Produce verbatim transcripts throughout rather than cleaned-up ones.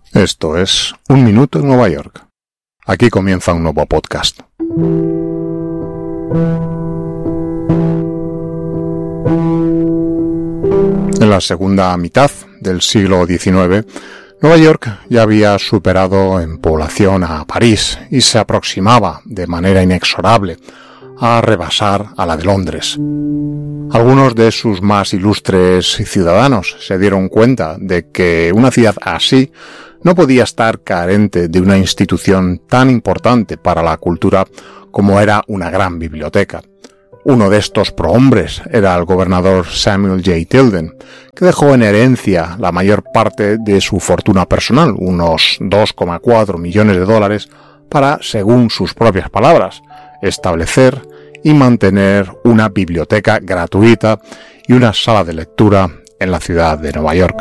Esto es Un Minuto en Nueva York. Aquí comienza un nuevo podcast. En la segunda mitad del siglo diecinueve, Nueva York ya había superado en población a París y se aproximaba de manera inexorable a rebasar a la de Londres. Algunos de sus más ilustres ciudadanos se dieron cuenta de que una ciudad así no podía estar carente de una institución tan importante para la cultura como era una gran biblioteca. Uno de estos prohombres era el gobernador Samuel J. Tilden, que dejó en herencia la mayor parte de su fortuna personal, unos dos coma cuatro millones de dólares, para, según sus propias palabras, establecer y mantener una biblioteca gratuita y una sala de lectura en la ciudad de Nueva York.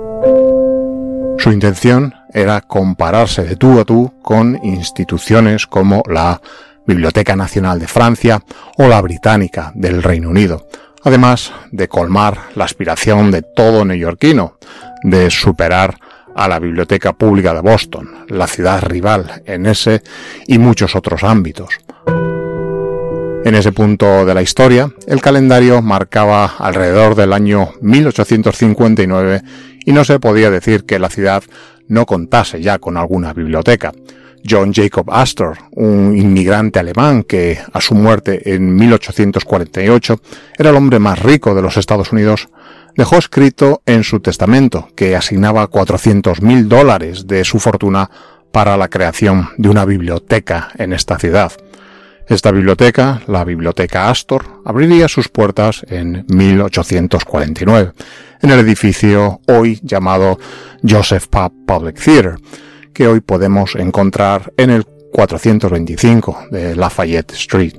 Su intención era compararse de tú a tú con instituciones como la Biblioteca Nacional de Francia o la Británica del Reino Unido, además de colmar la aspiración de todo neoyorquino de superar a la Biblioteca Pública de Boston, la ciudad rival en ese y muchos otros ámbitos. En ese punto de la historia, el calendario marcaba alrededor del año mil ochocientos cincuenta y nueve y no se podía decir que la ciudad no contase ya con alguna biblioteca. John Jacob Astor, un inmigrante alemán que, a su muerte en mil ochocientos cuarenta y ocho, era el hombre más rico de los Estados Unidos, dejó escrito en su testamento que asignaba cuatrocientos mil dólares de su fortuna para la creación de una biblioteca en esta ciudad. Esta biblioteca, la Biblioteca Astor, abriría sus puertas en mil ochocientos cuarenta y nueve, en el edificio hoy llamado Joseph Papp Public Theater, que hoy podemos encontrar en el cuatrocientos veinticinco de Lafayette Street.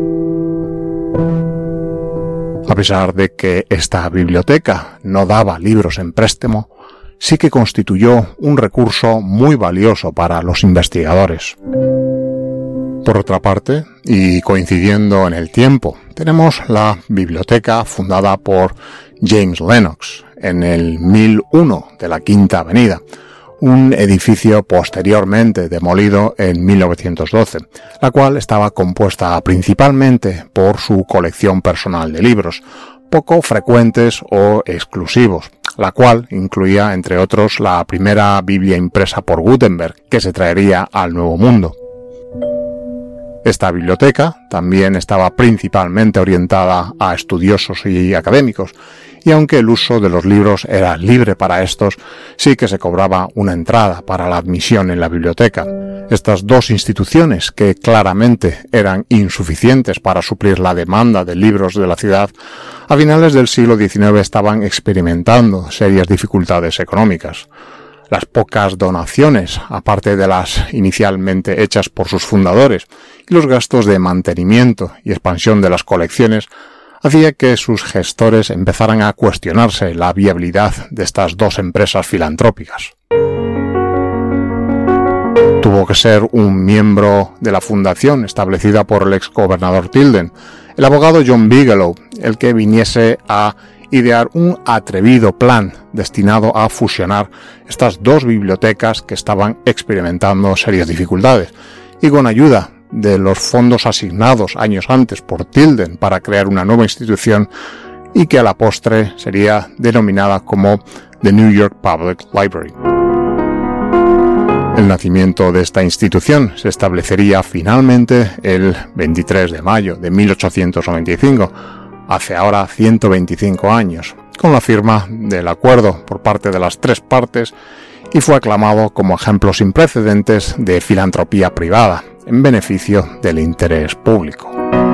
A pesar de que esta biblioteca no daba libros en préstamo, sí que constituyó un recurso muy valioso para los investigadores. Por otra parte, y coincidiendo en el tiempo, tenemos la biblioteca fundada por James Lennox en el mil uno de la Quinta Avenida, un edificio posteriormente demolido en mil novecientos doce, la cual estaba compuesta principalmente por su colección personal de libros, poco frecuentes o exclusivos, la cual incluía, entre otros, la primera Biblia impresa por Gutenberg, que se traería al Nuevo Mundo. Esta biblioteca también estaba principalmente orientada a estudiosos y académicos, y aunque el uso de los libros era libre para estos, sí que se cobraba una entrada para la admisión en la biblioteca. Estas dos instituciones, que claramente eran insuficientes para suplir la demanda de libros de la ciudad, a finales del siglo diecinueve estaban experimentando serias dificultades económicas. Las pocas donaciones, aparte de las inicialmente hechas por sus fundadores, y los gastos de mantenimiento y expansión de las colecciones, hacía que sus gestores empezaran a cuestionarse la viabilidad de estas dos empresas filantrópicas. Tuvo que ser un miembro de la fundación establecida por el ex gobernador Tilden, el abogado John Bigelow, el que viniese a idear un atrevido plan destinado a fusionar estas dos bibliotecas que estaban experimentando serias dificultades, y con ayuda de los fondos asignados años antes por Tilden para crear una nueva institución y que a la postre sería denominada como The New York Public Library. El nacimiento de esta institución se establecería finalmente el veintitrés de mayo de mil ochocientos noventa y cinco, hace ahora ciento veinticinco años, con la firma del acuerdo por parte de las tres partes, y fue aclamado como ejemplo sin precedentes de filantropía privada en beneficio del interés público.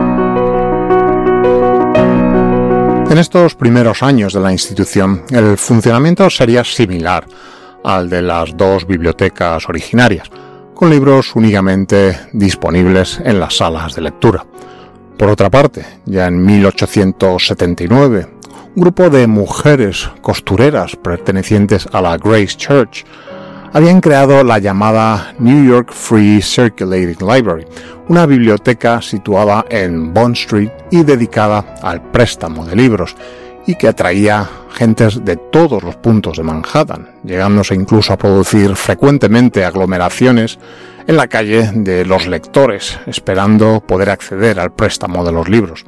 En estos primeros años de la institución, el funcionamiento sería similar al de las dos bibliotecas originarias, con libros únicamente disponibles en las salas de lectura. Por otra parte, ya en mil ochocientos setenta y nueve, un grupo de mujeres costureras pertenecientes a la Grace Church habían creado la llamada New York Free Circulating Library, una biblioteca situada en Bond Street y dedicada al préstamo de libros, y que atraía gentes de todos los puntos de Manhattan, llegándose incluso a producir frecuentemente aglomeraciones en la calle de los lectores, esperando poder acceder al préstamo de los libros.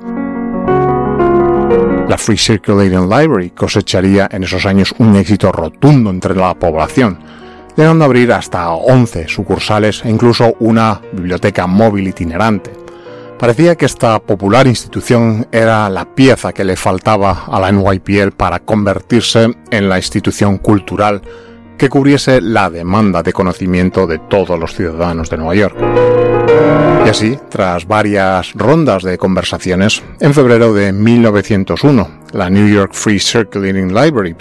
La Free Circulating Library cosecharía en esos años un éxito rotundo entre la población, llegando a abrir hasta once sucursales e incluso una biblioteca móvil itinerante. Parecía que esta popular institución era la pieza que le faltaba a la N Y P L para convertirse en la institución cultural que cubriese la demanda de conocimiento de todos los ciudadanos de Nueva York. Y así, tras varias rondas de conversaciones, en febrero de mil novecientos uno, la New York Free Circulating Library